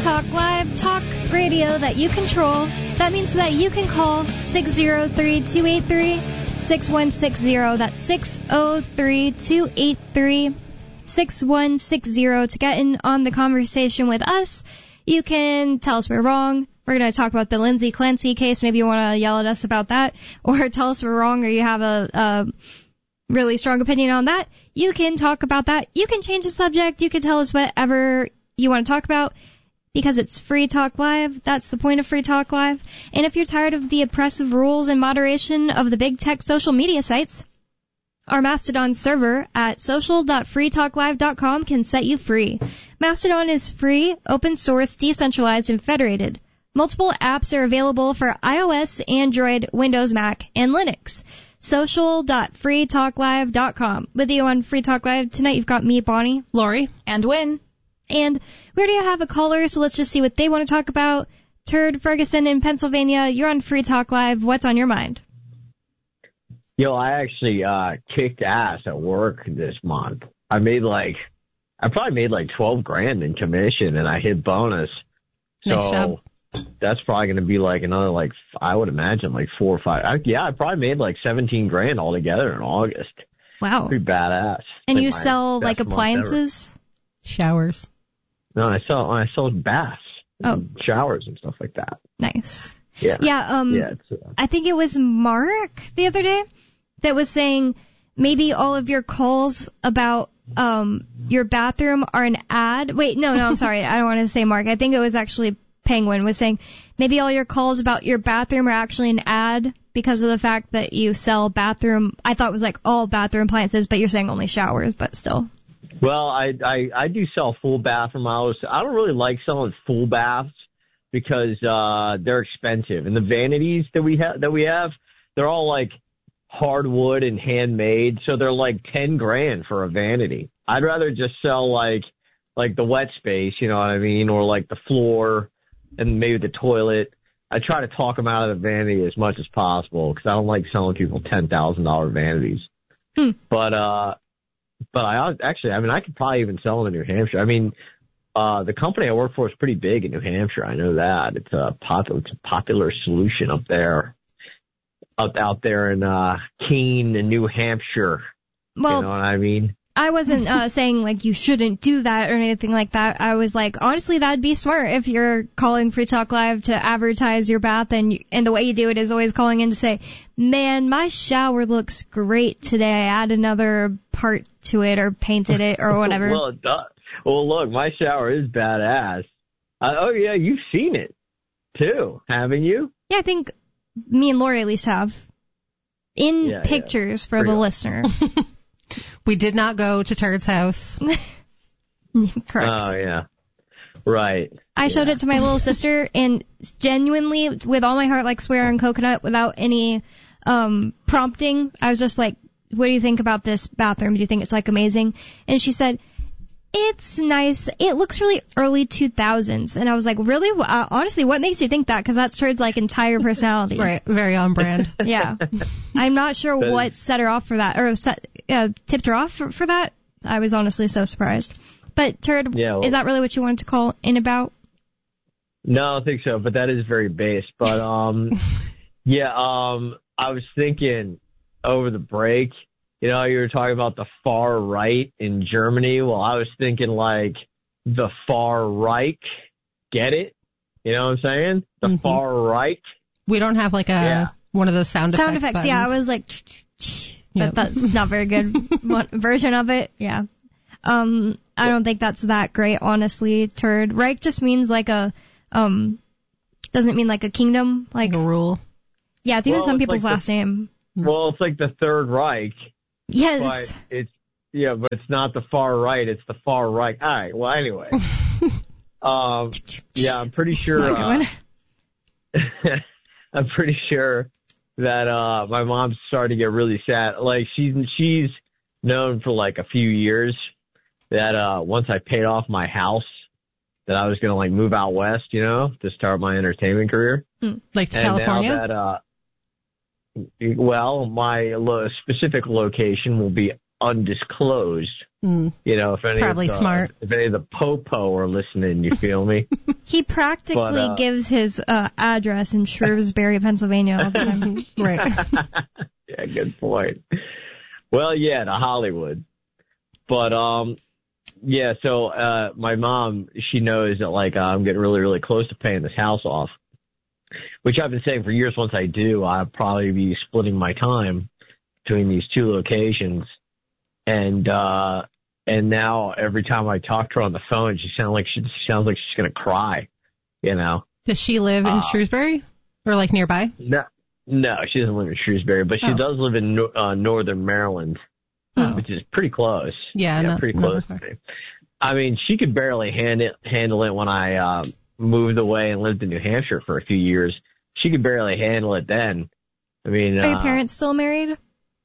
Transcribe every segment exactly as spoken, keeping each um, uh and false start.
Talk Live, talk radio that you control. That means that you can call six zero three, two eight three, six one six zero. That's six zero three, two eight three, six one six zero to get in on the conversation with us. You can tell us we're wrong. We're going to talk about the Lindsay Clancy case. Maybe you want to yell at us about that, or tell us we're wrong, or you have a, a really strong opinion on that. You can talk about that. You can change the subject. You can tell us whatever you want to talk about, because it's Free Talk Live. That's the point of Free Talk Live. And if you're tired of the oppressive rules and moderation of the big tech social media sites, our Mastodon server at social dot free talk live dot com can set you free. Mastodon is free, open source, decentralized, and federated. Multiple apps are available for iOS, Android, Windows, Mac, and Linux. social dot free talk live dot com. With you on Free Talk Live tonight, you've got me, Bonnie, Lori, and Win. And we already have a caller, so let's just see what they want to talk about. Turd Ferguson in Pennsylvania, you're on Free Talk Live. What's on your mind? Yo, I actually uh kicked ass at work this month. I made like, I probably made like twelve grand in commission, and I hit bonus. Nice So job. that's probably going to be like another, like, I would imagine like four or five. I, yeah, I probably made like seventeen grand altogether in August. Wow. Pretty badass. And Like you my sell, best like, month appliances? Showers. ever. No, I sell, I sell baths, Oh. and showers and stuff like that. Nice. Yeah. Yeah, um, Yeah, it's, uh, I think it was Mark the other day that was saying maybe all of your calls about um your bathroom are an ad. Wait, no, no, I'm sorry. I don't want to say Mark. I think it was actually Penguin was saying maybe all your calls about your bathroom are actually an ad because of the fact that you sell bathroom. I thought it was like all bathroom appliances, but you're saying only showers, but still. Well, I, I, I do sell full bathroom. I was, I don't really like selling full baths because, uh, they're expensive. And the vanities that we have, that we have, they're all like hardwood and handmade. So they're like ten grand for a vanity. I'd rather just sell like, like the wet space, you know what I mean? Or like the floor and maybe the toilet. I try to talk them out of the vanity as much as possible because I don't like selling people ten thousand dollars vanities. Hmm. But, uh, But I actually, I mean, I could probably even sell them in New Hampshire. I mean, uh, the company I work for is pretty big in New Hampshire. I know that. It's a popular, it's a popular solution up there, up out there in, uh, Keene, New Hampshire. Well, you know what I mean? I wasn't uh, saying like you shouldn't do that or anything like that. I was like, honestly, that'd be smart if you're calling Free Talk Live to advertise your bath, and you, and the way you do it is always calling in to say, man, my shower looks great today. I add another part to it or painted it or whatever. well, it does. Well, look, my shower is badass. Uh, oh yeah, you've seen it too, haven't you? Yeah, I think me and Lori at least have. In Yeah, pictures yeah. for the Real. listener. We did not go to Turd's house. Correct. Oh yeah, right. I showed yeah. it to my little sister, and genuinely, with all my heart, like swear on coconut, without any um prompting, I was just like, what do you think about this bathroom? Do you think it's, like, amazing? And she said, it's nice. It looks really early two thousands. And I was like, really? Uh, honestly, what makes you think that? Because that's Turd's, like, entire personality. Right, very on brand. Yeah. I'm not sure That what is- set her off for that, or set, uh, tipped her off for, for that. I was honestly so surprised. But, Turd, Yeah, well- is that really what you wanted to call in about? No, I don't think so, but that is very base. But, um, yeah, um, I was thinking over the break, you know, you were talking about the far right in Germany. Well, I was thinking like the far Reich. Get it? You know what I'm saying? The Mhm. far right. We don't have like a Yeah. one of those sound effects. Sound effects, yeah. I buttons. was like, but Yep. that's not very good one version of it. Yeah. Um, I don't think that's that great, honestly, Turd. Reich just means like a, um, doesn't mean like a kingdom. Like, like a rule. yeah, it's even Well, some it's people's like the- last name. Well, it's like the Third Reich, Yes. but it's, yeah, but it's not the far right. It's the far right. All right. Well, anyway. um, yeah, I'm pretty sure, uh, I'm pretty sure that, uh, my mom's starting to get really sad. Like, she's, she's known for like a few years that, uh, once I paid off my house, that I was going to like move out west, you know, to start my entertainment career. Like to And California? now that, uh, well, my lo- specific location will be undisclosed. Mm. You know, if any Probably of the, smart. if any of the popo are listening, you feel me? He practically But, uh, gives his uh, address in Shrewsbury, Pennsylvania all the time. Right. Yeah, good point. Well, yeah, to Hollywood. But, um, yeah, so, uh, my mom, she knows that, like, uh, I'm getting really, really close to paying this house off, which I've been saying for years. Once I do, I'll probably be splitting my time between these two locations. And, uh, and now every time I talk to her on the phone, she sounds like she, she sounds like she's going to cry, you know? Does she live in Uh, Shrewsbury or like nearby? No, no, she doesn't live in Shrewsbury, but she Oh. does live in no- uh, northern Maryland, Oh. which is pretty close. Yeah, yeah not- pretty not close. far. to me. I mean, she could barely hand it, handle it when I uh, moved away and lived in New Hampshire for a few years. She could barely handle it then. I mean, Are your uh, parents still married?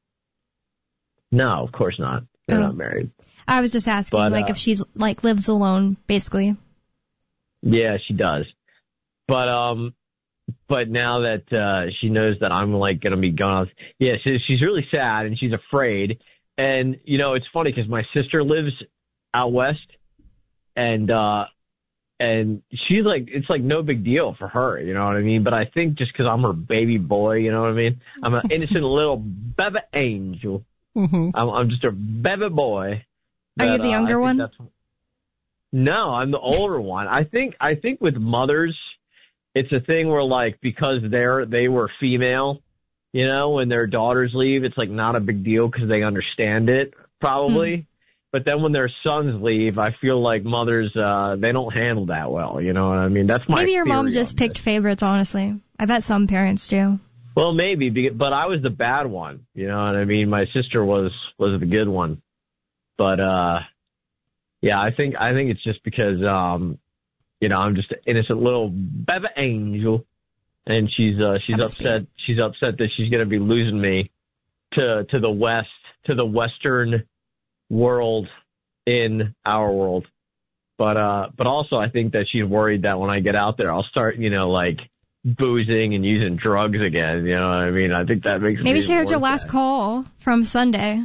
no, of course not. They're Oh. not married. I was just asking, But, like, uh, if she's, like, lives alone, basically. Yeah, she does. But um, but now that uh, she knows that I'm like gonna be gone, yeah, she, she's really sad and she's afraid. And you know, it's funny because my sister lives out west, and uh, and she's like, it's like no big deal for her, you know what I mean? But I think just because I'm her baby boy, you know what I mean? I'm an innocent little baby angel. Mm-hmm. I'm, I'm just a baby boy. Are you that, the uh, younger I think one? that's- No, I'm the older one. I think I think with mothers, it's a thing where like because they're they were female, you know, when their daughters leave, it's like not a big deal because they understand it probably. Hmm. But then when their sons leave, I feel like mothers uh they don't handle that well. You know what I mean? That's my Maybe your mom theory just on picked this. favorites, honestly. I bet some parents do. Well, maybe, be- but I was the bad one. You know what I mean? My sister was was the good one. But uh yeah, I think I think it's just because um you know, I'm just an innocent little baby angel, and she's uh she's That's upset she's upset that she's going to be losing me to to the west, to the western world in our world. But uh but also I think that she's worried that when I get out there I'll start, you know, like boozing and using drugs again, you know what I mean? I think that makes Maybe me she heard your more last sad. call from Sunday.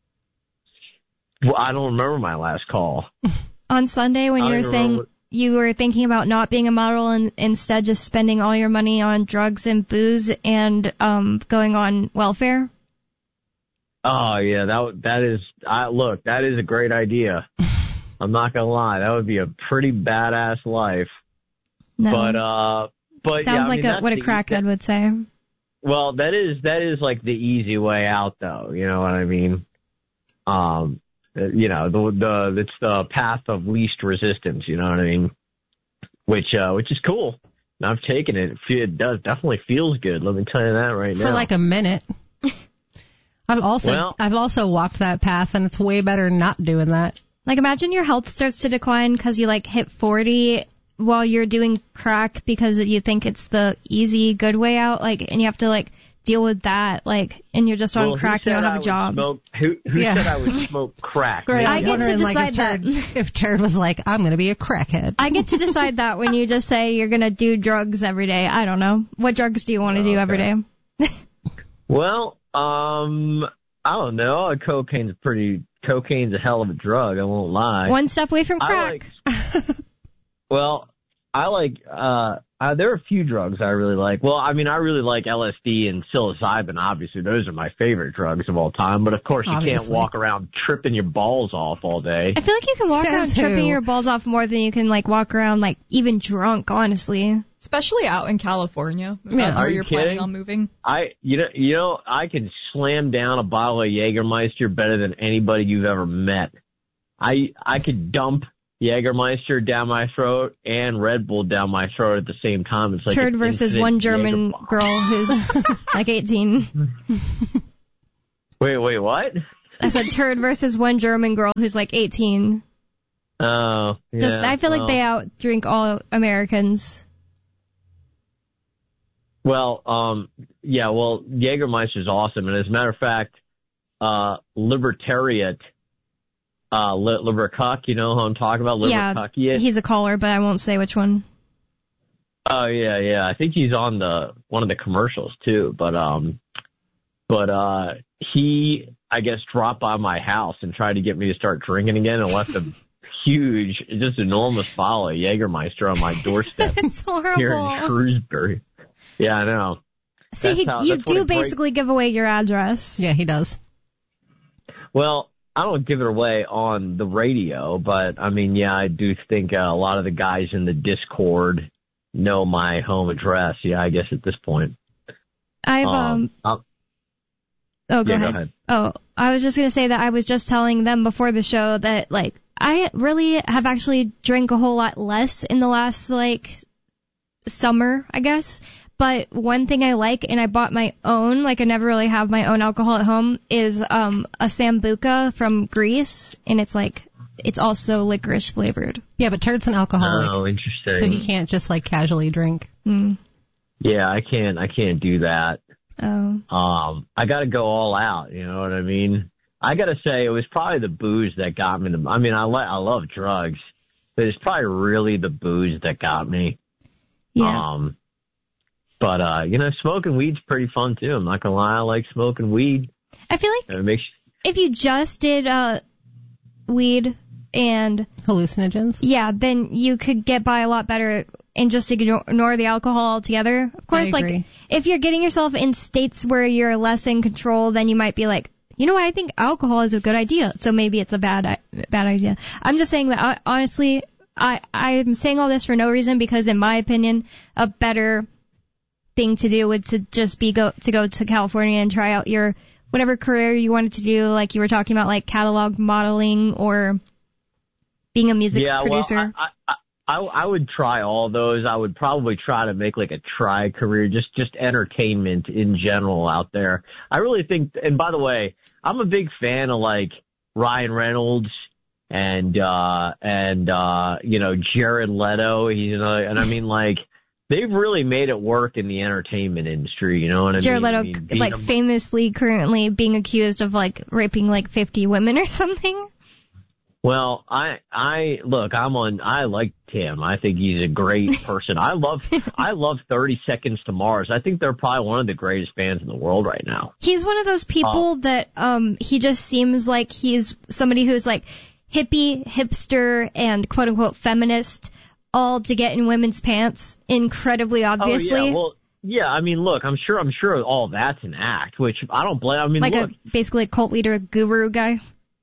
Well, I don't remember my last call. On Sunday when I you don't were even saying remember you were thinking about not being a model and instead just spending all your money on drugs and booze and um going on welfare. Oh yeah, that that is. I look, that is a great idea. I'm not gonna lie, that would be a pretty badass life. No. But uh, but Sounds yeah, I like mean, a, that's what a the- crackhead would say. Well, that is that is like the easy way out, though. You know what I mean? Um, uh, you know the the it's the path of least resistance. You know what I mean? Which uh, which is cool. And I've taken it. It fe- It does definitely feels good. Let me tell you that right For now. like a minute. I've also Well- I've also walked that path, and it's way better not doing that. Like, imagine your health starts to decline because you, like, hit forty while you're doing crack because you think it's the easy, good way out, like, and you have to, like, deal with that, like, and you're just on Well, who crack, you said don't have I a would job. Smoke, who who Yeah. said I would smoke crack? Right, I I was get to wondering, like, if decide Turd, if Turd was like, I'm going to be a crackhead. I get to decide that when you just say you're going to do drugs every day. I don't know. What drugs do you want to do every day? Well, um, I don't know. Cocaine's a pretty. Cocaine's a hell of a drug. I won't lie. One step away from I crack. like. Well, I like. Uh, uh, there are a few drugs I really like. Well, I mean, I really like L S D and psilocybin. Obviously, those are my favorite drugs of all time. But of course, you can't Obviously. walk around tripping your balls off all day. I feel like you can walk Says around who? tripping your balls off more than you can, like, walk around, like, even drunk, honestly. Especially out in California. If Yeah. that's Are where you you're planning kidding? on moving. I, you know, you know, I can slam down a bottle of Jägermeister better than anybody you've ever met. I, I could dump Jägermeister down my throat and Red Bull down my throat at the same time. It's like Turd an versus infinite one German Jäger- girl who's, like, eighteen. Wait, wait, what? I said turd versus one German girl who's, like, eighteen. Oh, yeah. Just, I feel like well. they out drink all Americans. Well, um, yeah, well, Jägermeister's awesome. And as a matter of fact, uh, Libertariat, uh, Li- Libercuck, you know who I'm talking about? Yeah, Libercuckiet. he's a caller, but I won't say which one. Oh, yeah, yeah. I think he's on the, one of the commercials too. But, um, but, uh, he, I guess, dropped by my house and tried to get me to start drinking again and left a huge, just enormous bottle of Jägermeister on my doorstep. It's horrible. Here in Shrewsbury. Yeah, I know. See, he, how, you do break- basically give away your address. Yeah, he does. Well, I don't give it away on the radio, but, I mean, yeah, I do think uh, a lot of the guys in the Discord know my home address. Yeah, I guess at this point. I've, um... um oh, go, yeah, ahead. go ahead. Oh, I was just going to say that I was just telling them before the show that, like, I really have actually drank a whole lot less in the last, like, summer, I guess. But one thing I like, and I bought my own, like I never really have my own alcohol at home, is um a Sambuca from Greece, and it's like, it's also licorice flavored. Yeah, but Turt's an alcoholic. Oh, interesting. So he can't just, like, casually drink. Mm. Yeah, I can't, I can't do that. Oh. Um, I gotta go all out, you know what I mean? I gotta say, it was probably the booze that got me. To, I mean, I, li- I love drugs, but it's probably really the booze that got me. Yeah. Um, but, uh, you know, smoking weed's pretty fun, too. I'm not gonna lie, I like smoking weed. I feel like It makes if you just did uh weed and Hallucinogens? yeah, then you could get by a lot better and just ignore, ignore the alcohol altogether. Of course, I like agree. if you're getting yourself in states where you're less in control, then you might be like, you know what, I think alcohol is a good idea, so maybe it's a bad bad idea. I'm just saying that I, honestly, I I'm saying all this for no reason, because in my opinion, a better thing to do would to just be go to go to California and try out your whatever career you wanted to do, like you were talking about, like catalog modeling or being a music yeah, producer. Well, I, I, I, I would try all those. I would probably try to make like a try career, just just entertainment in general out there. I really think, and by the way, I'm a big fan of like Ryan Reynolds and uh and uh you know Jared Leto. He's uh, and I mean like they've really made it work in the entertainment industry. You know what I Jared mean? Leto, I mean, like a, famously currently being accused of like raping like fifty women or something. Well, I, I, look, I'm on, I like Tim. I think he's a great person. I love, I love thirty Seconds to Mars. I think they're probably one of the greatest bands in the world right now. He's one of those people Oh. that, um, he just seems like he's somebody who's like hippie, hipster, and quote unquote feminist, all to get in women's pants, incredibly obviously. Oh, yeah, well, yeah, I mean, look, I'm sure, I'm sure all that's an act, which I don't blame, I mean, like look. a, basically a cult leader guru guy.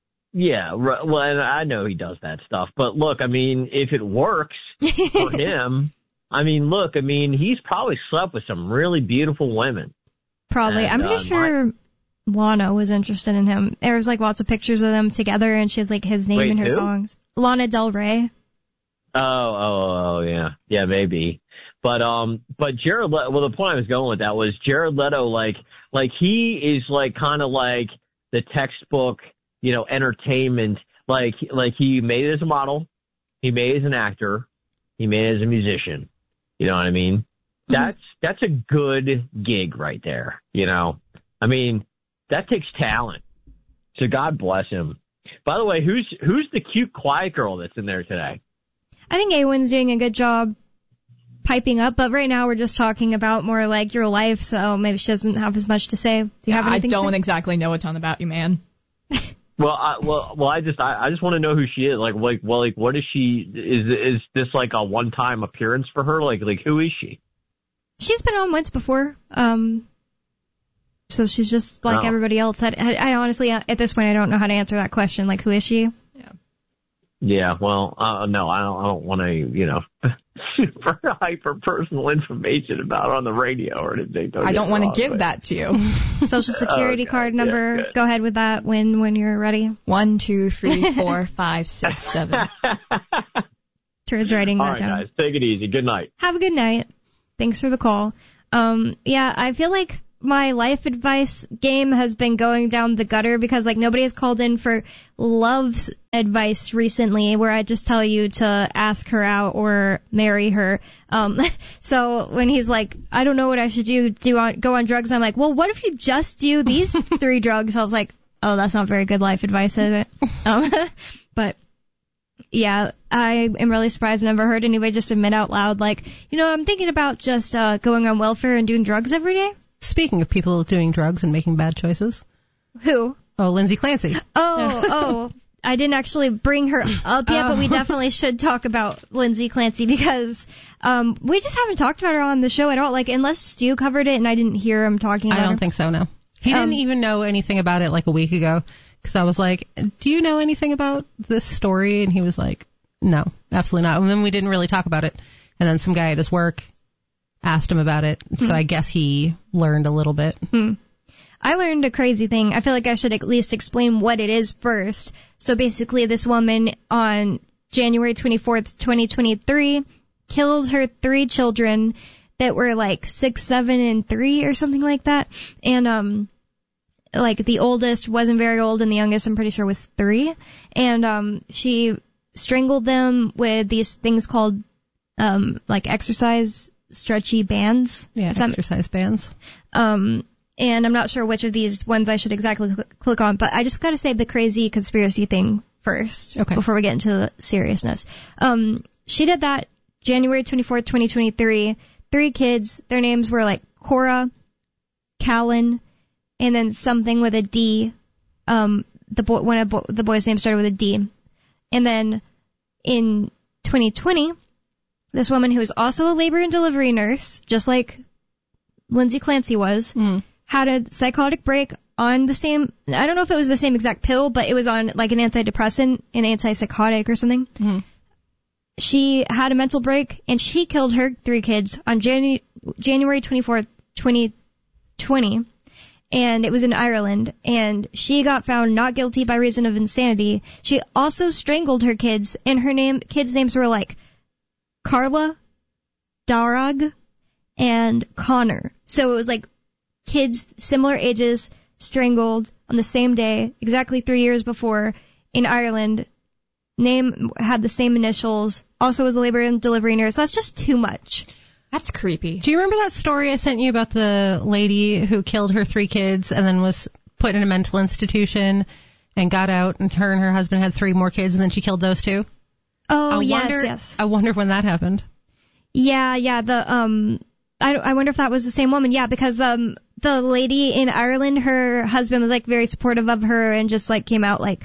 Yeah, right, well, and I know he does that stuff, but look, I mean, if it works for him, I mean, look, I mean, he's probably slept with some really beautiful women. Probably. And, I'm pretty uh, sure Lana was interested in him. There was like lots of pictures of them together, and she has like his name Wait, in her who? songs. Lana Del Rey. Oh, oh, oh, yeah, yeah, maybe. But um, but Jared Leto. Well, the point I was going with that was Jared Leto. Like, like he is like kind of like the textbook, you know, entertainment. Like, like he made it as a model, he made it as an actor, he made it as a musician. You know what I mean? Mm-hmm. That's that's a good gig right there. You know, I mean, that takes talent. So God bless him. By the way, who's who's the cute, quiet girl that's in there today? I think Awen's doing a good job piping up, but right now we're just talking about more like your life, so maybe she doesn't have as much to say. Do you have I anything to don't say? exactly know a ton about you, man. Well, I, well, well, I just, I, I just want to know who she is. Like, like, well, like, what is she? Is, is this like a one-time appearance for her? Like, like, who is she? She's been on once before, um, so she's just like Oh. everybody else. I, I honestly, at this point, I don't know how to answer that question. Like, who is she? Yeah, well, uh, no, I don't, I don't want to, you know, super hyper personal information about her on the radio or anything. I don't want to give but. that to you. Social security Okay, card yeah, number. good. Go ahead with that when when you're ready. One, two, three, four, five, six, seven. Turds writing All that right, down. guys, take it easy. Good night. Have a good night. Thanks for the call. Um, yeah, I feel like my life advice game has been going down the gutter because like nobody has called in for love advice recently where I just tell you to ask her out or marry her. Um, so when he's like, I don't know what I should do, do on, go on drugs, I'm like, well, what if you just do these three drugs? I was like, oh, that's not very good life advice, is it? Um, but yeah, I am really surprised I never heard anybody just admit out loud, like, you know, I'm thinking about just uh, going on welfare and doing drugs every day. Speaking of people doing drugs and making bad choices, Who? Oh, Lindsay Clancy. Oh, oh. I didn't actually bring her up yet, Oh. but we definitely should talk about Lindsay Clancy because um, we just haven't talked about her on the show at all. Like, unless Stu covered it and I didn't hear him talking about I don't her. think so, no. He Um, didn't even know anything about it like a week ago because I was like, do you know anything about this story? And he was like, no, absolutely not. And then we didn't really talk about it. And then some guy at his work asked him about it. So Hmm. I guess he learned a little bit. Hmm. I learned a crazy thing. I feel like I should at least explain what it is first. So basically, this woman on January twenty-fourth, twenty twenty-three, killed her three children that were like six, seven, and three or something like that. And, um, like the oldest wasn't very old and the youngest I'm pretty sure was three. And, um, she strangled them with these things called, um, like exercise stretchy bands. Yeah, If that- exercise bands. Um, and I'm not sure which of these ones I should exactly cl- click on, but I just gotta say the crazy conspiracy thing first. Okay. Before we get into the seriousness. Um, she did that January twenty-fourth, twenty twenty-three. Three kids. Their names were like Cora, Callan, and then something with a D. Um, the boy, one of bo- the boys' names started with a D. And then in twenty twenty, this woman who was also a labor and delivery nurse, just like Lindsay Clancy was, Mm. had a psychotic break on the same, I don't know if it was the same exact pill, but it was on like an antidepressant, an antipsychotic or something. Mhm. She had a mental break and she killed her three kids on Janu- January twenty-fourth, twenty twenty. And it was in Ireland, and she got found not guilty by reason of insanity. She also strangled her kids, and her name, kids' names were like Carla, Darag, and Connor. So it was like kids similar ages strangled on the same day, exactly three years before, in Ireland. Name had the same initials. Also was a labor and delivery nurse. That's just too much. That's creepy. Do you remember that story I sent you about the lady who killed her three kids and then was put in a mental institution and got out, and her and her husband had three more kids, and then she killed those two? Oh, I yes, wonder, yes. I wonder when that happened. Yeah, yeah, the, um, I, I wonder if that was the same woman. Yeah, because, um, the lady in Ireland, her husband was, like, very supportive of her and just, like, came out, like,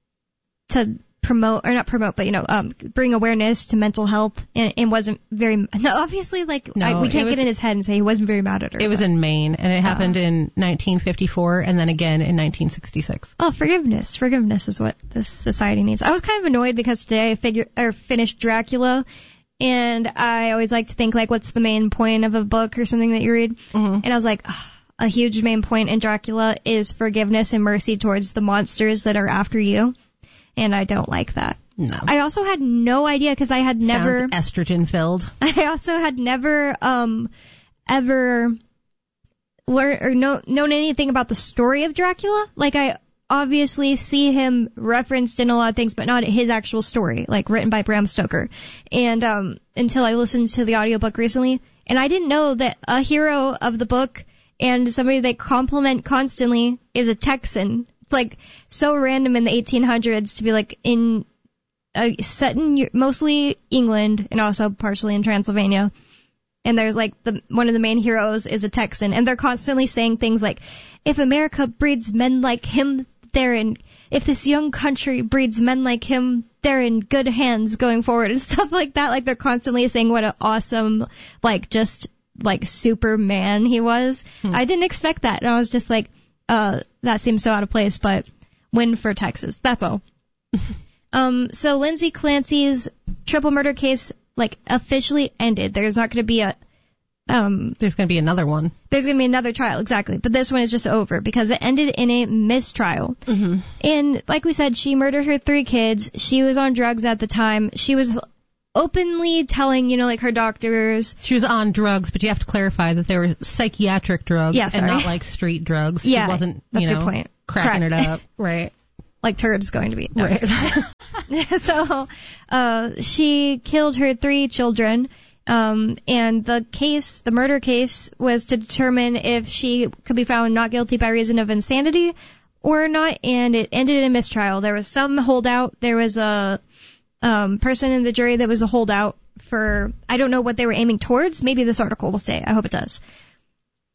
to promote, or not promote, but, you know, um, bring awareness to mental health, and, and wasn't very, no, obviously, like, No, I, we it can't was- get in his head and say he wasn't very mad at her. It was but- in Maine, and it happened in nineteen fifty-four and then again in nineteen sixty-six. Oh, forgiveness. Forgiveness is what this society needs. I was kind of annoyed because today I figure, or finished Dracula, and I always like to think, like, what's the main point of a book or something that you read? Mhm. And I was like, ugh, a huge main point in Dracula is forgiveness and mercy towards the monsters that are after you. And I don't like that. No. I also had no idea because I had never, Sounds estrogen filled. I also had never, um, ever learned or know, known anything about the story of Dracula. Like, I obviously see him referenced in a lot of things, but not his actual story, like written by Bram Stoker. And, um, until I listened to the audiobook recently, and I didn't know that a hero of the book and somebody they compliment constantly is a Texan. It's like so random in the eighteen hundreds to be like in, uh, set in Eu- mostly England and also partially in Transylvania. And there's like the one of the main heroes is a Texan, and they're constantly saying things like, "If America breeds men like him, they're in. If this young country breeds men like him, they're in good hands going forward," and stuff like that. Like they're constantly saying what an awesome, like just like Superman he was. Hmm. I didn't expect that, and I was just like, uh, that seems so out of place. But win for Texas. That's all. Um, so Lindsay Clancy's triple murder case, like, officially ended. There's not going to be a, um, There's going to be another one. there's going to be another trial, exactly. But this one is just over because it ended in a mistrial. Mm-hmm. And like we said, she murdered her three kids. She was on drugs at the time. She was openly telling, you know, like her doctors. She was on drugs, but you have to clarify that they were psychiatric drugs Yeah, and sorry. not like street drugs. Yeah, she wasn't, that's you a know, good point. cracking Crack. it up. Right. Like turds going to be. No, Right. so, uh, she killed her three children. Um, and the case, the murder case, was to determine if she could be found not guilty by reason of insanity or not, and it ended in a mistrial. There was some holdout. There was a, um, person in the jury that was a holdout for, I don't know what they were aiming towards. Maybe this article will say. I hope it does.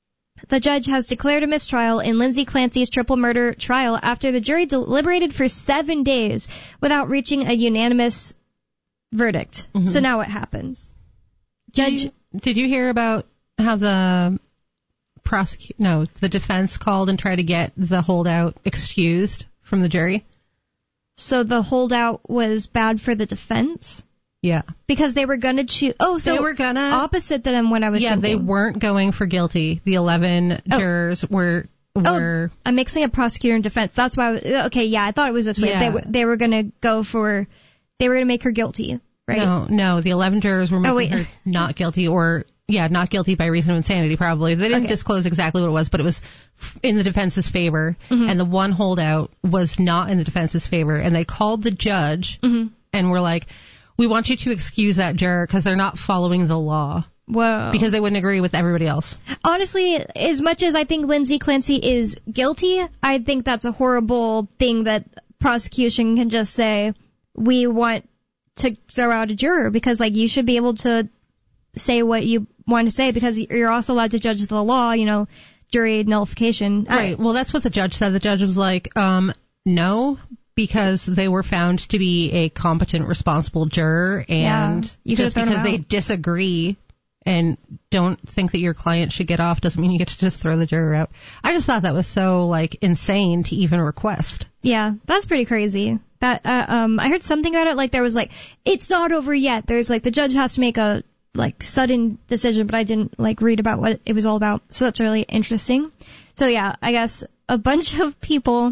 The judge has declared a mistrial in Lindsay Clancy's triple murder trial after the jury deliberated for seven days without reaching a unanimous verdict. Mm-hmm. So now what happens? Judge, did you, did you hear about how the prosecute no the defense called and tried to get the holdout excused from the jury? So the holdout was bad for the defense? Yeah. Because they were going to choose... Oh, so they were gonna, opposite than when I was yeah, thinking. they weren't going for guilty. The eleven oh. jurors were... were oh, I'm mixing up prosecutor and defense. That's why... I was, okay, yeah, I thought it was this way. Yeah. They, they were going to go for... They were going to make her guilty, right? No, no, the eleven jurors were making oh, wait. her not guilty or... Yeah, not guilty by reason of insanity, probably. They didn't okay. disclose exactly what it was, but it was in the defense's favor. Mm-hmm. And the one holdout was not in the defense's favor. And they called the judge mm-hmm. and were like, we want you to excuse that juror because they're not following the law. Whoa. Because they wouldn't agree with everybody else. Honestly, as much as I think Lindsay Clancy is guilty, I think that's a horrible thing that prosecution can just say, we want to throw out a juror because, like, you should be able to say what you want to say because you're also allowed to judge the law, you know, jury nullification. Right. Well, that's what the judge said. The judge was like, um, no, because they were found to be a competent, responsible juror, and yeah, just because they disagree and don't think that your client should get off doesn't mean you get to just throw the juror out. I just thought that was so, like, insane to even request. Yeah, that's pretty crazy. That uh, um, I heard something about it, like there was like, it's not over yet. There's like, the judge has to make a like sudden decision, but I didn't like read about what it was all about. So that's really interesting. So yeah, I guess a bunch of people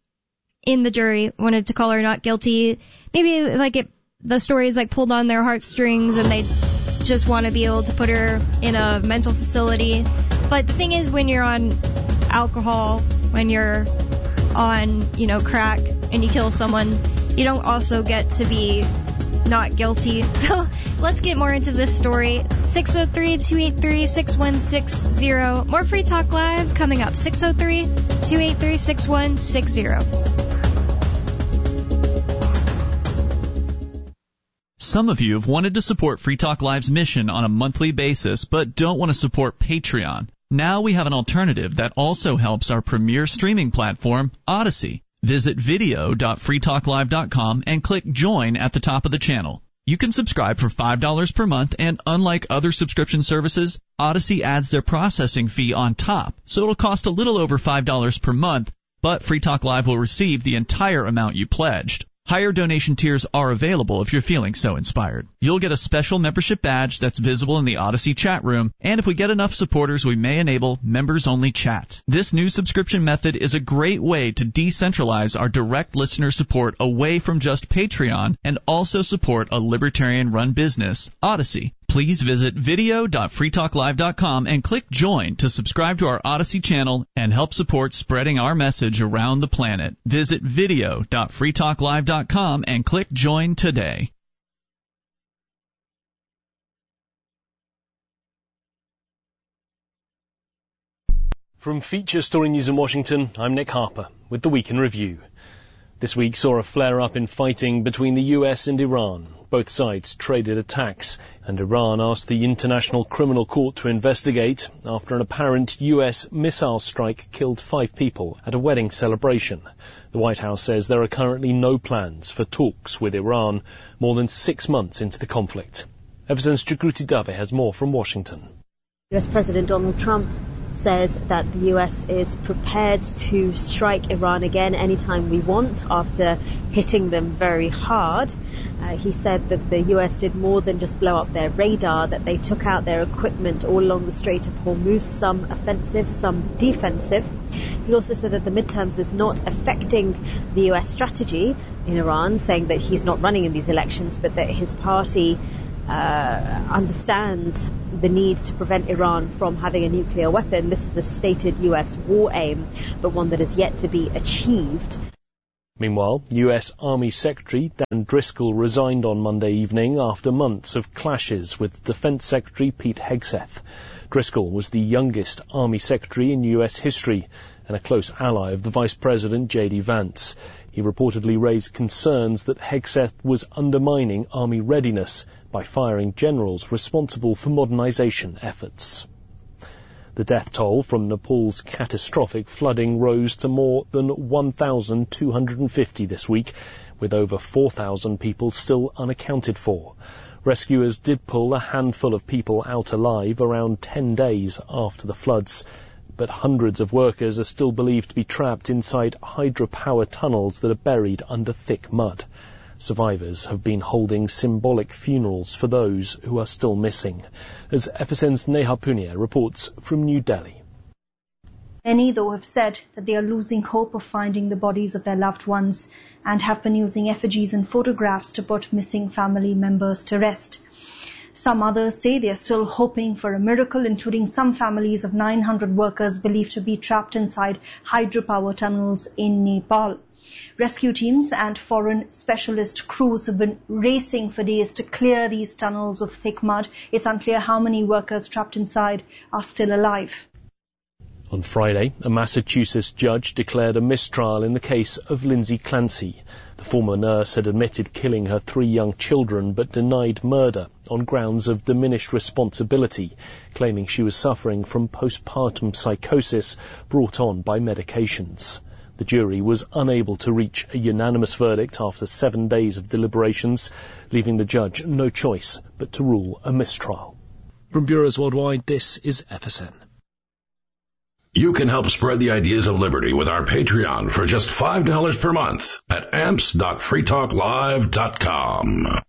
in the jury wanted to call her not guilty. Maybe like it, the story is like pulled on their heartstrings and they just want to be able to put her in a mental facility. But the thing is, when you're on alcohol, when you're on, you know, crack and you kill someone, you don't also get to be not guilty. So let's get more into this story. six oh three, two eight three, six one six zero. More Free Talk Live coming up. six oh three, two eight three, six one six zero. Some of you have wanted to support Free Talk Live's mission on a monthly basis, but don't want to support Patreon. Now we have an alternative that also helps our premier streaming platform, Odyssey. Visit video dot free talk live dot com and click Join at the top of the channel. You can subscribe for five dollars per month, and unlike other subscription services, Odyssey adds their processing fee on top, so it'll cost a little over five dollars per month, but Free Talk Live will receive the entire amount you pledged. Higher donation tiers are available if you're feeling so inspired. You'll get a special membership badge that's visible in the Odyssey chat room, and if we get enough supporters, we may enable members-only chat. This new subscription method is a great way to decentralize our direct listener support away from just Patreon and also support a libertarian-run business, Odyssey. Please visit video dot free talk live dot com and click Join to subscribe to our Odyssey channel and help support spreading our message around the planet. Visit video dot free talk live dot com and click Join today. From Feature Story News in Washington, I'm Nick Harper with the Week in Review. This week saw a flare-up in fighting between the U S and Iran. Both sides traded attacks, and Iran asked the International Criminal Court to investigate after an apparent U S missile strike killed five people at a wedding celebration. The White House says there are currently no plans for talks with Iran more than six months into the conflict. Everton's Jagruti Dave has more from Washington. U S President Donald Trump says that the U S is prepared to strike Iran again anytime we want after hitting them very hard. Uh, he said that the U S did more than just blow up their radar, that they took out their equipment all along the Strait of Hormuz, some offensive, some defensive. He also said that the midterms is not affecting the U S strategy in Iran, saying that he's not running in these elections, but that his party uh, understands the need to prevent Iran from having a nuclear weapon. This is a stated U S war aim, but one that is yet to be achieved. Meanwhile, U S Army Secretary Dan Driscoll resigned on Monday evening after months of clashes with Defense Secretary Pete Hegseth. Driscoll was the youngest Army Secretary in U S history and a close ally of the Vice President J D Vance. He reportedly raised concerns that Hegseth was undermining Army readiness by firing generals responsible for modernization efforts. The death toll from Nepal's catastrophic flooding rose to more than one thousand two hundred fifty this week, with over four thousand people still unaccounted for. Rescuers did pull a handful of people out alive around ten days after the floods, but hundreds of workers are still believed to be trapped inside hydropower tunnels that are buried under thick mud. Survivors have been holding symbolic funerals for those who are still missing, as F S N's Neha Punia reports from New Delhi. Many, though, have said that they are losing hope of finding the bodies of their loved ones and have been using effigies and photographs to put missing family members to rest. Some others say they are still hoping for a miracle, including some families of nine hundred workers believed to be trapped inside hydropower tunnels in Nepal. Rescue teams and foreign specialist crews have been racing for days to clear these tunnels of thick mud. It's unclear how many workers trapped inside are still alive. On Friday, a Massachusetts judge declared a mistrial in the case of Lindsay Clancy. The former nurse had admitted killing her three young children but denied murder on grounds of diminished responsibility, claiming she was suffering from postpartum psychosis brought on by medications. The jury was unable to reach a unanimous verdict after seven days of deliberations, leaving the judge no choice but to rule a mistrial. From bureaus worldwide, this is F S N. You can help spread the ideas of liberty with our Patreon for just five dollars per month at amps dot free talk live dot com.